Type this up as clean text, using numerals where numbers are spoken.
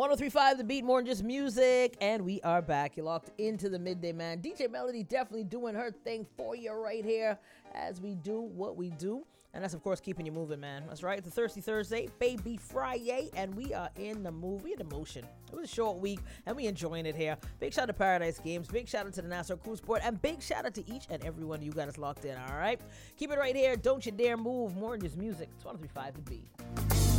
1035 The Beat, more than just music, and we are back. You're locked into the Midday Man. DJ Melody definitely doing her thing for you right here as we do what we do. And that's, of course, keeping you moving, man. That's right. It's a Thirsty Thursday, Baby Friday, and we are in the mood. We in the motion. It was a short week, and we enjoying it here. Big shout out to Paradise Games. Big shout out to the Nassau Cruise Port. And big shout out to each and every one of you got us locked in, all right? Keep it right here. Don't you dare move. More than just music. It's 1035 The Beat.